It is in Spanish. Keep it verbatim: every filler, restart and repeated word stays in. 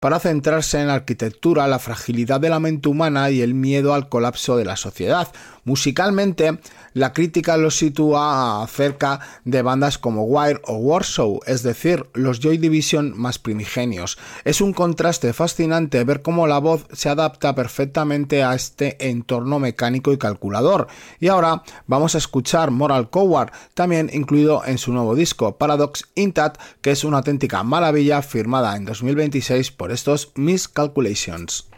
para centrarse en la arquitectura, la fragilidad de la mente humana y el miedo al colapso de la sociedad. Musicalmente, la crítica lo sitúa cerca de bandas como Wire o Warsaw, es decir, los Joy Division más primigenios. Es un contraste fascinante ver cómo la voz se adapta perfectamente a este entorno mecánico y calculador. Y ahora vamos a escuchar Moral Coward, también incluido en su nuevo disco Paradox Intact, que es una auténtica maravilla firmada en dos mil veintiséis por estos Miscalculations.